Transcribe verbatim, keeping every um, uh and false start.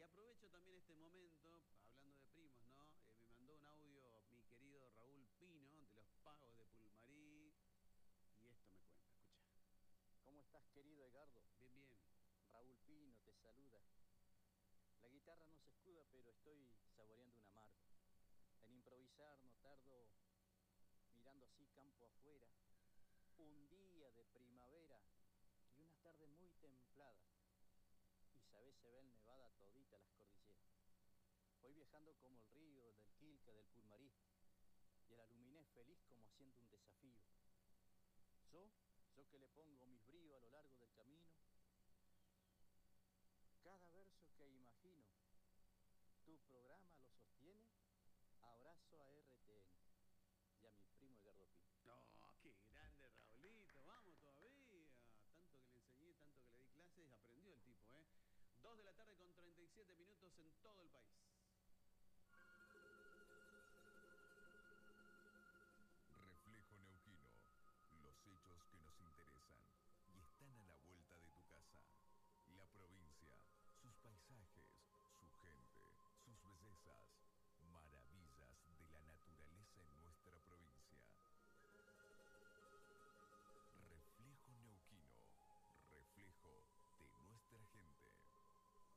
aprovecho también este momento, hablando de primos, ¿no? Eh, me mandó un audio mi querido Raúl Pino, de los Pagos de Pulmarí, y esto me cuenta, escucha. ¿Cómo estás, querido Edgardo? Bien, bien. Raúl Pino te saluda. La guitarra no se escuda, pero estoy saboreando un amargo. En improvisar no tardo, mirando así campo afuera, un día de primavera y una tarde muy templada. Y sabés, se ven nevada todita las cordilleras. Voy viajando como el río del Quilca, del Pulmarí, y el aluminé feliz como haciendo un desafío. Yo, yo que le pongo mis bríos a lo largo del camino, cada verso que imagino, tu programa lo sostiene, abrazo a R T N y a mi primo Edgardo Pino. ¡Oh, qué grande, Raulito! Vamos todavía. Tanto que le enseñé, tanto que le di clases, aprendió el tipo, ¿eh? Dos de la tarde con treinta y siete minutos en todo el país.